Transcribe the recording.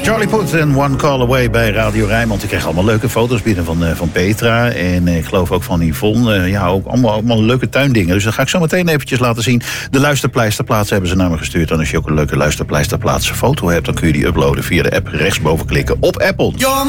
Charlie Puth en One Call Away bij Radio Rijnmond. Ik kreeg allemaal leuke foto's binnen van Petra. En ik geloof ook van Yvonne. Ook allemaal leuke tuindingen. Dus dat ga ik zo meteen eventjes laten zien. De luisterpleisterplaatsen hebben ze naar me gestuurd. En als je ook een leuke luisterpleisterplaatsen foto hebt, dan kun je die uploaden via de app. Rechtsboven klikken op Apple.